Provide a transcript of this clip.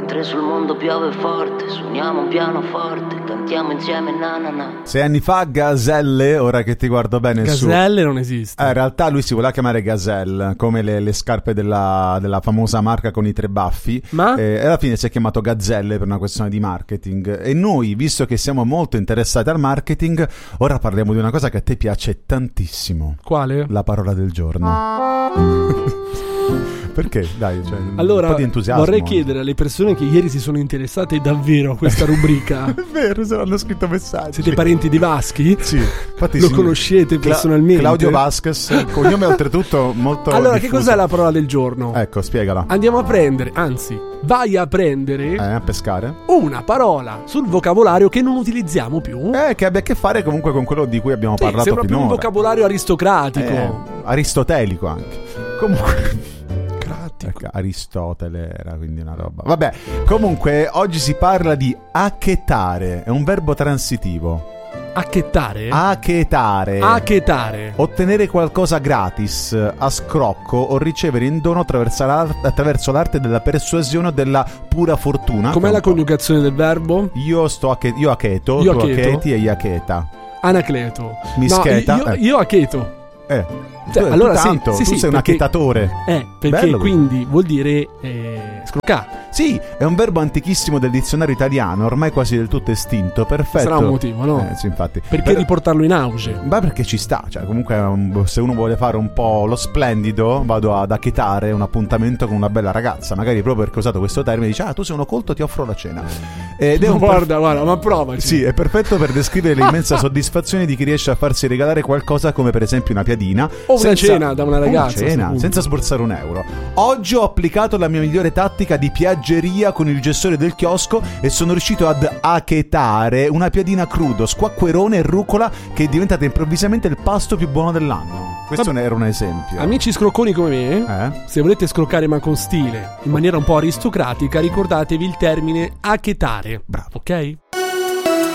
Mentre sul mondo piove forte, suoniamo un pianoforte, cantiamo insieme na na na. 6 anni fa Gazelle, ora che ti guardo bene Gazelle non esiste. In realtà lui si voleva chiamare Gazelle, come le scarpe della famosa marca con i 3 baffi. Ma? E alla fine si è chiamato Gazzelle per una questione di marketing. E noi, visto che siamo molto interessati al marketing, ora parliamo di una cosa che a te piace tantissimo. Quale? La parola del giorno. Perché? Dai, cioè, allora, un po' di entusiasmo. vorrei chiedere alle persone che ieri si sono interessate davvero a questa rubrica. È vero, se l'hanno scritto messaggi. Siete parenti di Vaschi? Sì, infatti lo conoscete personalmente? Claudio Vasquez, cognome oltretutto molto Allora, diffuso. che cos'è la parola del giorno? Ecco, spiegala. Andiamo a prendere, anzi, vai a prendere A pescare? una parola sul vocabolario che non utilizziamo più. Che abbia a che fare comunque con quello di cui abbiamo Sì, parlato sembra più finora. un vocabolario aristocratico. Aristotelico anche. Comunque Cratico. Aristotele era quindi una roba. Vabbè, comunque oggi si parla di achetare, è un verbo transitivo. Acchettare? Achetare. Achetare. Ottenere qualcosa gratis, a scrocco o ricevere in dono attraverso l'arte della persuasione o della pura fortuna. Com'è la coniugazione del verbo? Io acheto, Io tu acheto. acheti e io acheta. Anacleto. Mischeta. No, io acheto. Allora tu tanto, sì, tu sei un perché- acchetatore. Perché Bello, quindi vuol dire scroccare. Sì, è un verbo antichissimo del dizionario italiano, ormai quasi del tutto estinto, perfetto. Sarà un motivo, no? Sì, infatti. Perché riportarlo in auge? Ma perché ci sta, cioè comunque se uno vuole fare un po' lo splendido, vado ad achetare un appuntamento con una bella ragazza, magari proprio perché ho usato questo termine, dice tu sei uno colto, ti offro la cena. Ed è Guarda, ma provaci. Sì, è perfetto per descrivere l'immensa soddisfazione di chi riesce a farsi regalare qualcosa come per esempio una piadina O una cena da una ragazza. Una cena, senza sborsare un euro. Oggi ho applicato la mia migliore tattica di piaggeria con il gestore del chiosco e sono riuscito ad achetare una piadina crudo, squacquerone e rucola che è diventata improvvisamente il pasto più buono dell'anno. Questo era un esempio. Amici scrocconi come me, se volete scroccare ma con stile, in maniera un po' aristocratica, ricordatevi il termine achetare. Bravo. Ok?